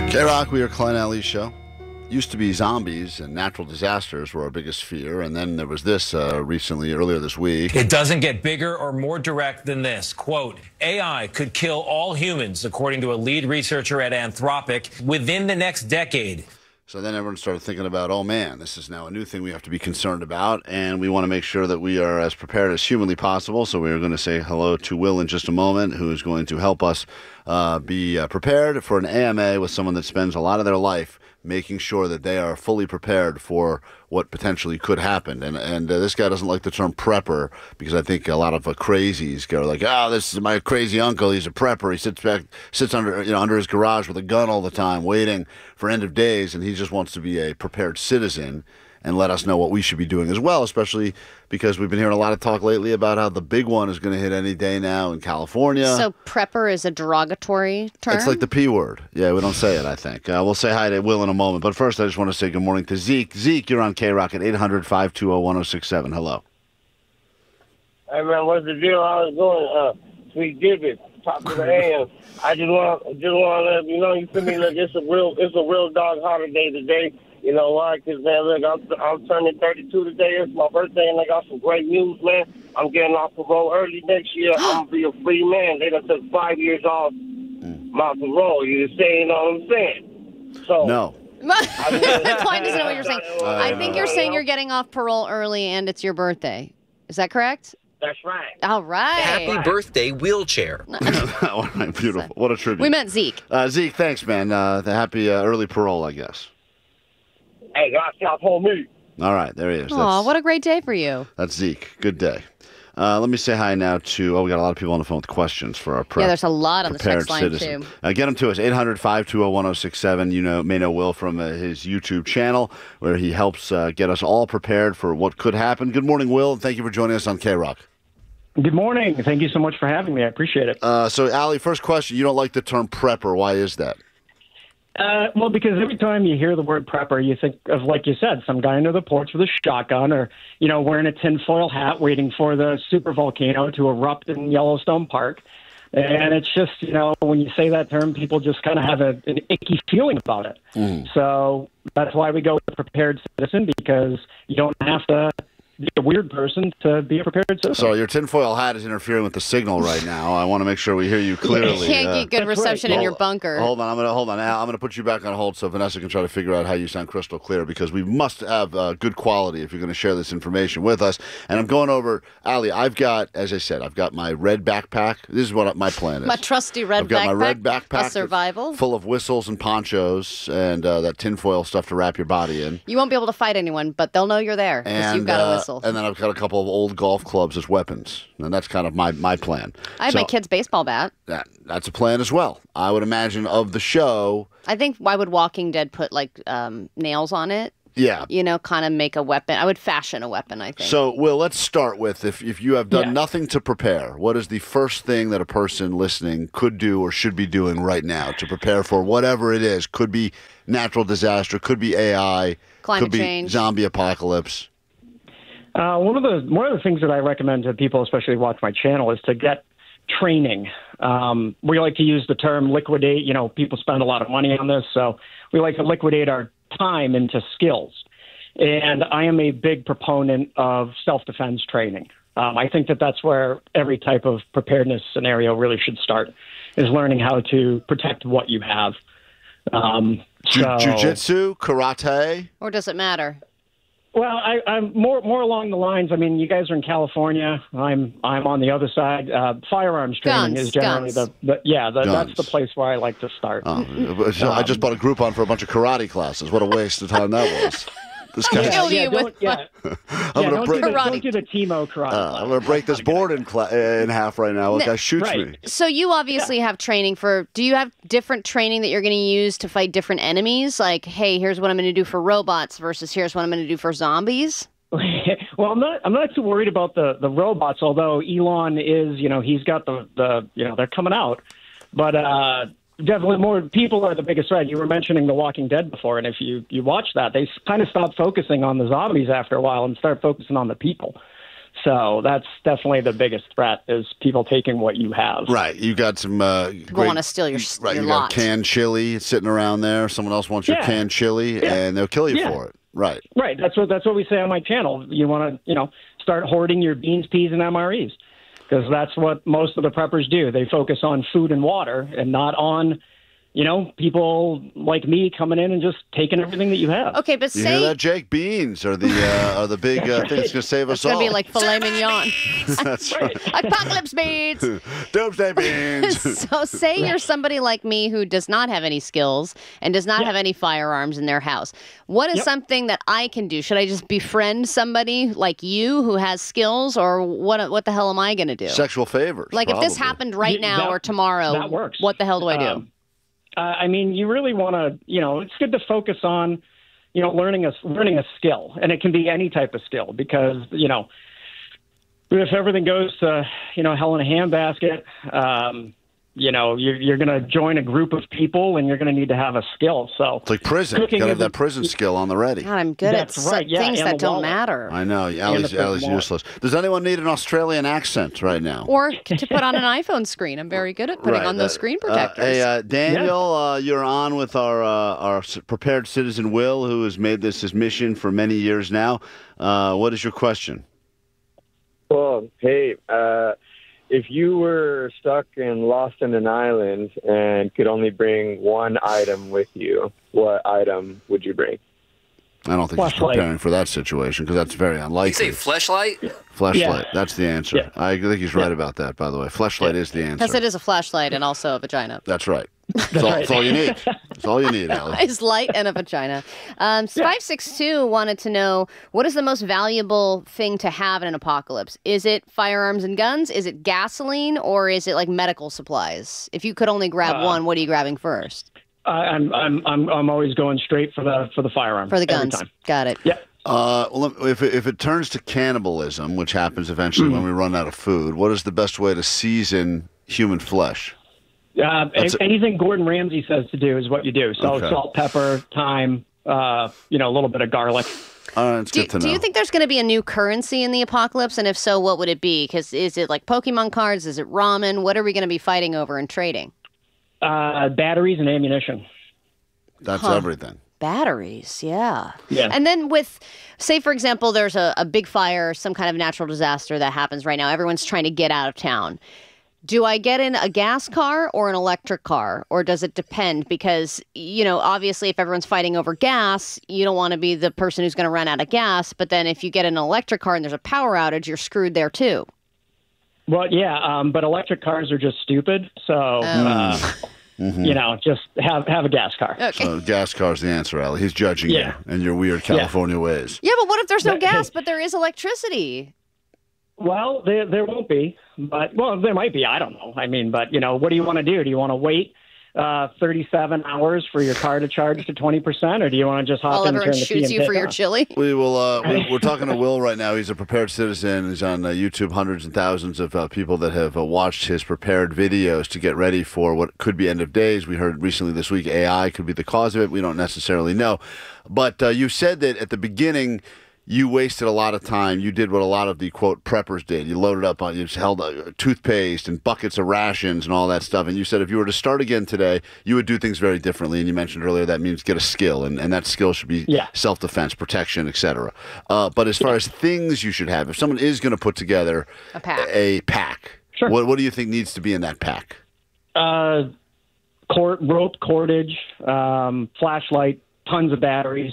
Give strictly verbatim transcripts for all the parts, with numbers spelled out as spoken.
K-Rock, we are Klein Alley Show. Used to be zombies and natural disasters were our biggest fear, and then there was this uh, recently, earlier this week. It doesn't get bigger or more direct than this. Quote, A I could kill all humans, according to a lead researcher at Anthropic, within the next decade. So then everyone started thinking about, oh man, this is now a new thing we have to be concerned about, and we want to make sure that we are as prepared as humanly possible. So we are going to say hello to Will in just a moment, who is going to help us uh, be uh, prepared for an A M A with someone that spends a lot of their life making sure that they are fully prepared for what potentially could happen. And and uh, this guy doesn't like the term prepper because I think a lot of uh, crazies go like, oh, this is my crazy uncle. He's a prepper. He sits back, sits under, you know, under his garage with a gun all the time, waiting for end of days, and he just wants to be a prepared citizen and let us know what we should be doing as well, especially because we've been hearing a lot of talk lately about how the big one is going to hit any day now in California. So prepper is a derogatory term? It's like the P word. Yeah, we don't say it, I think. Uh, we'll say hi to Will in a moment. But first, I just want to say good morning to Zeke. Zeke, you're on K-Rock at eight hundred, five two zero, one zero six seven. Hello. Hey, man, what's the deal? I was going, uh, Sweet Dibbit, top of the hand. I just want, just want to let you know, you feel me? Look, it's a real, it's a real dog holiday today. You know why? Because, man, look, I'm, I'm turning thirty-two today. It's my birthday, and I got some great news, man. I'm getting off parole early next year. I'm going to be a free man. They done took five years off my parole. You say, you know what I'm saying? So, no. Klein doesn't know what you're saying. Uh, I think you're saying you're getting off parole early and it's your birthday. Is that correct? That's right. All right. Happy birthday, wheelchair. All right, beautiful. What a tribute. We meant Zeke. Uh, Zeke, thanks, man. Uh, the happy uh, early parole, I guess. Hey, God, stop on me. All right, there he is. Aw, what a great day for you. That's Zeke. Good day. Uh, let me say hi now to, oh, we got a lot of people on the phone with questions for our prep. Yeah, there's a lot on the prepared text line, citizen. too. Uh, get them to us, eight hundred, five two zero, one zero six seven. You know, may know Will from uh, his YouTube channel, where he helps uh, get us all prepared for what could happen. Good morning, Will, and thank you for joining us on K-Rock. Good morning. Thank you so much for having me. I appreciate it. Uh, so, Allie, first question. You don't like the term prepper. Why is that? Uh, well, because every time you hear the word prepper, you think of, like you said, some guy under the porch with a shotgun or, you know, wearing a tinfoil hat waiting for the super volcano to erupt in Yellowstone Park. And it's just, you know, when you say that term, people just kind of have a, an icky feeling about it. Mm. So that's why we go with prepared citizen, because you don't have to be a weird person to be a prepared citizen. So your tinfoil hat is interfering with the signal right now. I want to make sure we hear you clearly. You can't uh, get good reception right. in your bunker. Hold on, I'm gonna hold on. Al, I'm gonna put you back on hold so Vanessa can try to figure out how you sound crystal clear, because we must have uh, good quality if you're going to share this information with us. And I'm going over, Ali. I've got, as I said, I've got my red backpack. This is what my plan is. My trusty red I've got backpack. my red backpack, A survival. full of whistles and ponchos and uh, that tinfoil stuff to wrap your body in. You won't be able to fight anyone, but they'll know you're there because you've got uh, a whistle. And then I've got a couple of old golf clubs as weapons, and that's kind of my my plan. I have so, my kid's baseball bat. That, that's a plan as well. I would imagine of the show. I think why would Walking Dead put like um, nails on it? Yeah. You know, kind of make a weapon. I would fashion a weapon, I think. So, Will, let's start with, if, if you have done Yeah. nothing to prepare, what is the first thing that a person listening could do or should be doing right now to prepare for whatever it is? Could be natural disaster, could be A I, Climate could be change. zombie apocalypse. Uh, one of the one of the things that I recommend to people, especially who watch my channel, is to get training. Um, we like to use the term liquidate. You know, people spend a lot of money on this, so we like to liquidate our time into skills. And I am a big proponent of self-defense training. Um, I think that that's where every type of preparedness scenario really should start, is learning how to protect what you have. Um, Jiu- so, Jiu-jitsu, karate. Or does it matter? Well, I, I'm more more along the lines. I mean, you guys are in California. I'm I'm on the other side. Uh, firearms training Guns, is generally guns. the, the yeah. The, Guns. that's the place where I like to start. Oh, so I just bought a Groupon for a bunch of karate classes. What a waste of time that was. This I'll guy's, kill yeah, you don't, with yeah, I'm yeah, gonna don't, break. do the, Karate. don't do the Timo karate. Uh, I'm gonna break this board in cla- in half right now. A guy shoots Right. me. So you obviously have training for, do you have different training that you're going to use to fight different enemies? Like, hey, here's what I'm going to do for robots versus here's what I'm going to do for zombies? Well, I'm not. I'm not too worried about the, the robots. Although Elon is, you know, he's got the, the you know, they're coming out. But uh, definitely more people are the biggest threat. You were mentioning The Walking Dead before, and if you you watch that, they kind of stop focusing on the zombies after a while and start focusing on the people. So that's definitely the biggest threat is people taking what you have. Right. You got some. Uh, People want to steal your, right. your You lot. got canned chili sitting around there. Someone else wants your Yeah. canned chili, Yeah. and they'll kill you Yeah. for it. Right. Right. That's what that's what we say on my channel. You want to, you know, start hoarding your beans, peas, and M R Es because that's what most of the preppers do. They focus on food and water and not on, you know, people like me coming in and just taking everything that you have. Okay, but You say hear that, Jake? Beans are the uh, are the big uh, thing that's going to save us it's gonna all. be like filet mignon. That's right. Apocalypse beans. Doomsday beans. So say you're somebody like me who does not have any skills and does not Yeah. have any firearms in their house. What is Yep. something that I can do? Should I just befriend somebody like you who has skills, or what? What the hell am I going to do? Sexual favors. Like if this probably. happened right Yeah, now that- or tomorrow, that works. what the hell do I do? Um, uh, I mean, you really want to, you know, it's good to focus on, you know, learning a learning a skill, and it can be any type of skill because, you know, if everything goes to, you know, hell in a handbasket, um, you know, you're, you're going to join a group of people, and you're going to need to have a skill. So It's like prison. You Cooking got to have is a- that prison skill on the ready. God, I'm good That's at su- right, yeah, things and that the don't wallet. matter. I know. And Allie's, the Allie's wallet. useless. Does anyone need an Australian accent right now? Or to put on an iPhone screen. I'm very good at putting Right, on those uh, screen uh, protectors. hey, uh, Daniel, uh, you're on with our uh, our s- prepared citizen Will, who has made this his mission for many years now. Uh, what is your question? Well, hey, uh, if you were stuck and lost in an island and could only bring one item with you, what item would you bring? I don't think he's Fleshlight. preparing for that situation because that's very You unlikely. say fleshlight? Fleshlight. Yeah. That's the answer. Yeah. I think he's right about that, by the way. Fleshlight is the answer. Because it is a flashlight and also a vagina. That's right. That's, all, that's all you need. That's all you need, Allie. Is light and a vagina. Um, five six two wanted to know, what is the most valuable thing to have in an apocalypse? Is it firearms and guns? Is it gasoline? Or is it like medical supplies? If you could only grab Uh, one, what are you grabbing first? I I'm, I'm, I'm, I'm always going straight for the for the firearm. For the every guns. time. Got it. Yeah. Uh, well, if it, if it turns to cannibalism, which happens eventually when we run out of food, what is the best way to season human flesh? Uh, That's a- anything Gordon Ramsay says to do is what you do. So Okay. salt, pepper, thyme, uh, you know, a little bit of garlic. All right, it's Do, good to do know. you think there's going to be a new currency in the apocalypse? And if so, what would it be? Because is it like Pokemon cards? Is it ramen? What are we going to be fighting over and trading? Uh, batteries and ammunition. That's Huh. everything. Batteries, yeah. Yeah. And then with, say, for example, there's a, a big fire, some kind of natural disaster that happens right now. Everyone's trying to get out of town. Do I get in a gas car or an electric car? Or does it depend? Because, you know, obviously if everyone's fighting over gas, you don't want to be the person who's going to run out of gas. But then if you get in an electric car and there's a power outage, you're screwed there too. Well, yeah, um, but electric cars are just stupid. So, uh, you know, just have have a gas car. Okay. So gas car's the answer, Allie. He's judging Yeah. you and your weird California ways. Yeah, but what if there's no gas, but there is electricity? Well, there there won't be, but well, there might be. I don't know. I mean, but you know, what do you want to do? Do you want to wait uh, thirty-seven hours for your car to charge to twenty percent, or do you want to just hop While in and everyone turn the key shoots and you take for your off? chili? We will. Uh, we- we're talking to Will right now. He's a prepared citizen. He's on uh, YouTube. Hundreds and thousands of uh, people that have uh, watched his prepared videos to get ready for what could be end of days. We heard recently this week A I could be the cause of it. We don't necessarily know, but uh, you said that at the beginning you wasted a lot of time. You did what a lot of the quote preppers did. You loaded up on, you just held uh, toothpaste and buckets of rations and all that stuff. And you said if you were to start again today, you would do things very differently. And you mentioned earlier that means get a skill, and, and that skill should be Yeah. self-defense, protection, et cetera. Uh, but as far as things you should have, if someone is going to put together A pack. a pack, Sure. what, what do you think needs to be in that pack? Uh, cord, rope cordage, um, flashlight, tons of batteries,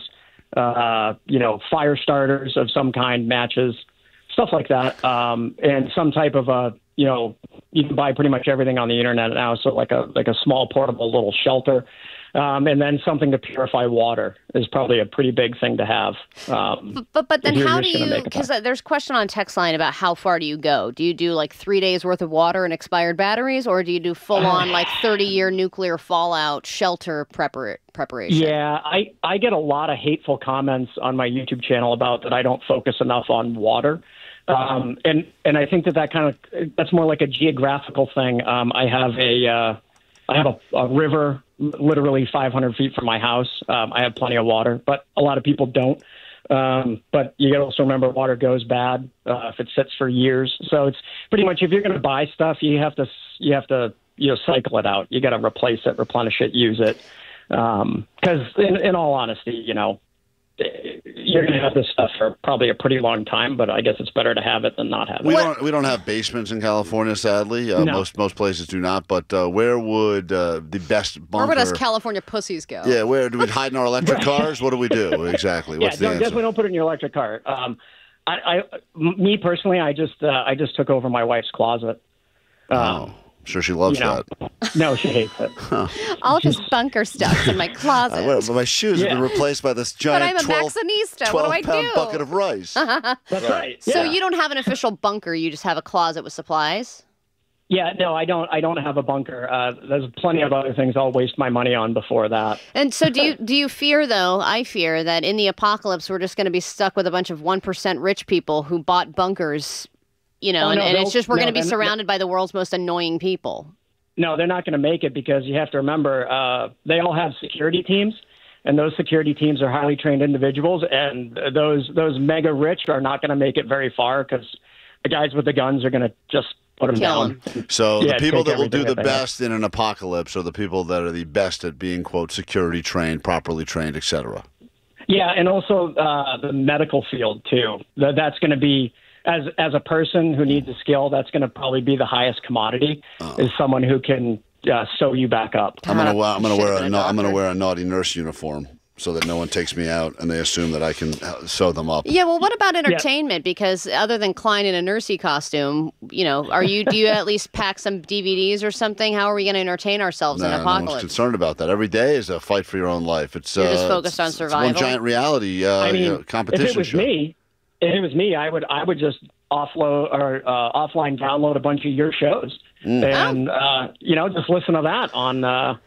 uh, you know, fire starters of some kind, matches, stuff like that, um, and some type of a, you know, you can buy pretty much everything on the internet now. So like a like a small portable little shelter, um, and then something to purify water is probably a pretty big thing to have. Um, But but, but then if you're how do just gonna you? make a Because pack. there's a question on text line about how far do you go? Do you do like three days worth of water and expired batteries, or do you do full on like thirty year nuclear fallout shelter prepar- preparation? Yeah, I, I get a lot of hateful comments on my YouTube channel about that I don't focus enough on water. Um, and, and I think that that kind of, that's more like a geographical thing. Um, I have a, uh, I have a, a river literally five hundred feet from my house. Um, I have plenty of water, but a lot of people don't. Um, but you got to also remember water goes bad uh, if it sits for years. So it's pretty much if you're going to buy stuff, you have to you have to you know cycle it out. You got to replace it, replenish it, use it. Because in, in all honesty, you know, you're going to have this stuff for probably a pretty long time, but I guess it's better to have it than not have it. We don't we don't have basements in California, sadly. Uh, No. Most most places do not. But uh, where would uh, the best bunker? Where would us California pussies go? Yeah, where do we hide in our electric cars? What do we do exactly? What's yeah, the don't, answer? definitely don't put it in your electric car. Um, I, I, m- me personally, I just uh, I just took over my wife's closet. Um, Oh, I'm sure she loves you know, that. No, she hates it. All of his bunker stuff's in my closet. Uh, well, but my shoes have been replaced by this But giant I'm a twelve, Maxinista. twelve What do I pound do? bucket of rice. That's right. So Yeah. you don't have an official bunker. You just have a closet with supplies. Yeah, no, I don't. I don't have a bunker. Uh, there's plenty of other things I'll waste my money on before that. And so do you do you fear though, I fear that in the apocalypse we're just going to be stuck with a bunch of one percent rich people who bought bunkers, you know, Oh, and, no, and it's they'll- just we're no, going to be then- surrounded by the world's most annoying people. No, they're not going to make it because you have to remember uh, they all have security teams, and those security teams are highly trained individuals, and those those mega rich are not going to make it very far because the guys with the guns are going to just put them Kill down. So Yeah, the people take that will do everything the that they have. best in an apocalypse are the people that are the best at being, quote, security trained, properly trained, et cetera. Yeah, and also uh, the medical field too. That that's going to be as as a person who needs a skill. That's going to probably be the highest commodity is someone who can uh, sew you back up. I'm gonna wa- I'm gonna Should've wear been a a na- I'm gonna doctor. wear a naughty nurse uniform so that no one takes me out and they assume that I can uh, sew them up. Yeah, well, what about entertainment? Because other than Klein in a nursey costume, you know, are you do you at least pack some D V Ds or something? How are we going to entertain ourselves in Nah, no one's apocalypse? concerned about that. Every day is a fight for your own life. It's You're uh, just focused on it's- it's survival? one giant reality uh, I mean, you know, competition if it was show. me, if it was me, I would I would just offload or uh, offline download a bunch of your shows Mm. and uh, you know just listen to that on uh,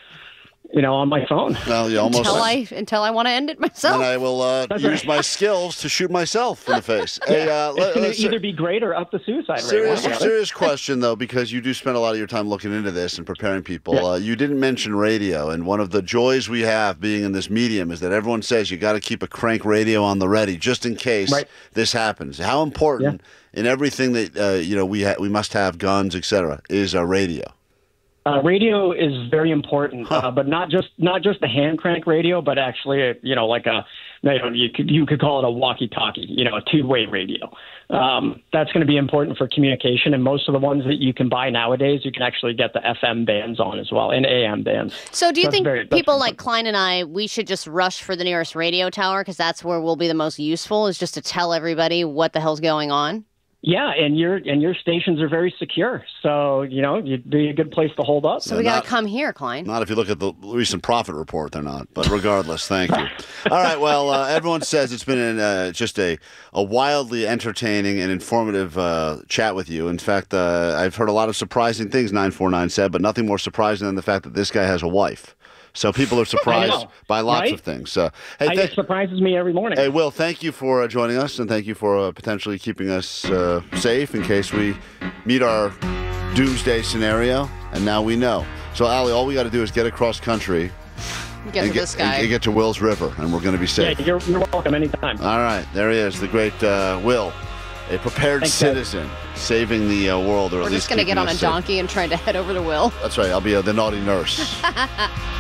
you know on my phone. Well, you almost. until I until I want to end it myself. and I will uh, use my skills to shoot myself in the face. Hey, uh, It's let- going let's- to either be great or up the suicide rate. Serious, One or the other. serious question though, because you do spend a lot of your time looking into this and preparing people. Yeah. Uh, you didn't mention radio, and one of the joys we have being in this medium is that everyone says you got to keep a crank radio on the ready just in case Right. this happens. How important in everything that uh, you know we ha- we must have guns, et cetera, is a radio. Uh, radio is very important, uh, but not just not just the hand crank radio, but actually, you know, like a you know, you could you could call it a walkie-talkie, you know, a two-way radio. Um, that's going to be important for communication, and most of the ones that you can buy nowadays, you can actually get the F M bands on as well and A M bands. So do you That's think very- that's people very like Klein and I, we should just rush for the nearest radio tower because that's where we'll be the most useful, is just to tell everybody what the hell's going on? Yeah, and your and your stations are very secure, so you know you'd be a good place to hold up. So we got to come here, Klein. Not if you look at the recent profit report, they're not. But regardless, thank you. All right, well, uh, everyone says it's been an, uh, just a, a wildly entertaining and informative uh, chat with you. In fact, uh, I've heard a lot of surprising things, nine four nine said, but nothing more surprising than the fact that this guy has a wife. So people are surprised know, by lots right? of things. Uh, hey, I, th- it surprises me every morning. Hey, Will, thank you for uh, joining us, and thank you for uh, potentially keeping us uh, safe in case we meet our doomsday scenario. And now we know. So, Allie, all we got to do is get across country Get and to get, this guy. and get to Will's River, and we're going to be yeah, safe. you're, you're welcome anytime. All right, there he is, the great uh, Will, a prepared Thanks, guys. citizen, saving the uh, world, or We're at just least going to get keeping on a us safe. donkey and try to head over to Will. That's right. I'll be uh, the naughty nurse.